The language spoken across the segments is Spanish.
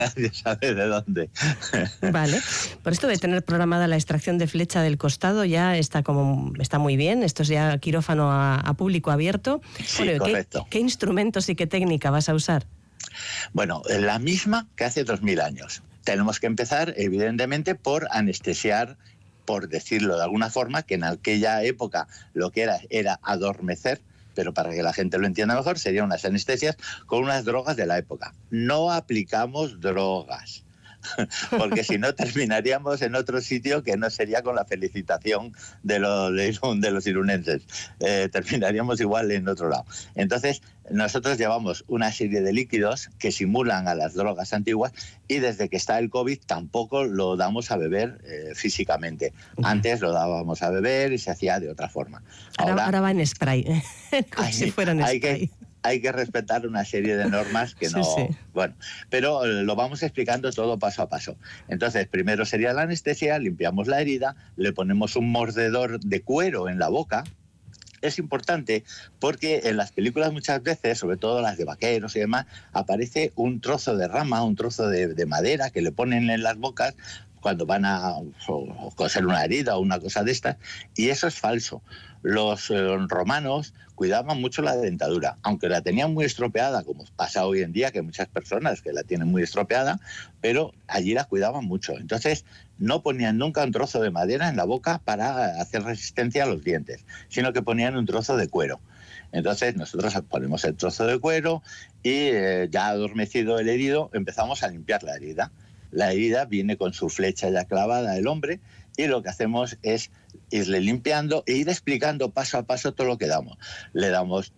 nadie sabe de dónde. Vale, por esto de tener programada la extracción de flecha del costado ya está muy bien. Esto es ya quirófano a público abierto. Sí, Bueno, correcto. ¿qué instrumentos y qué técnica vas a usar? Bueno, la misma que hace 2000 años. Tenemos que empezar, evidentemente, por anestesiar, por decirlo de alguna forma, que en aquella época lo que era adormecer, pero para que la gente lo entienda mejor, serían unas anestesias con unas drogas de la época. No aplicamos drogas, porque si no terminaríamos en otro sitio que no sería con la felicitación de los irunenses. Terminaríamos igual en otro lado. Entonces, nosotros llevamos una serie de líquidos que simulan a las drogas antiguas y desde que está el COVID tampoco lo damos a beber físicamente. Antes lo dábamos a beber y se hacía de otra forma. Ahora va en spray, como si fuera en spray. Hay que respetar una serie de normas que no... Sí. Bueno, pero lo vamos explicando todo paso a paso. Entonces, primero sería la anestesia, limpiamos la herida, le ponemos un mordedor de cuero en la boca. Es importante porque en las películas muchas veces, sobre todo las de vaqueros y demás, aparece un trozo de rama, un trozo de madera que le ponen en las bocas cuando van a coser una herida o una cosa de estas, y eso es falso. Los romanos cuidaban mucho la dentadura, aunque la tenían muy estropeada, como pasa hoy en día, que hay muchas personas que la tienen muy estropeada, pero allí la cuidaban mucho. Entonces, no ponían nunca un trozo de madera en la boca para hacer resistencia a los dientes, sino que ponían un trozo de cuero. Entonces, nosotros ponemos el trozo de cuero y ya adormecido el herido, empezamos a limpiar la herida. La herida viene con su flecha ya clavada el hombre y lo que hacemos es irle limpiando e ir explicando paso a paso todo lo que damos. Le damos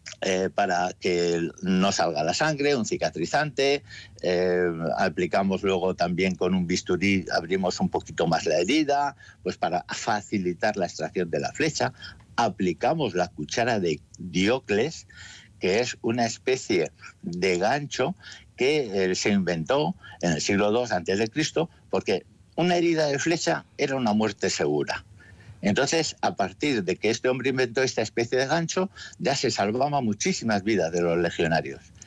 para que no salga la sangre, un cicatrizante, aplicamos luego también con un bisturí, abrimos un poquito más la herida, pues para facilitar la extracción de la flecha. Aplicamos la cuchara de Diocles, que es una especie de gancho que se inventó en el siglo II a.C., porque una herida de flecha era una muerte segura. Entonces, a partir de que este hombre inventó esta especie de gancho, ya se salvaba muchísimas vidas de los legionarios.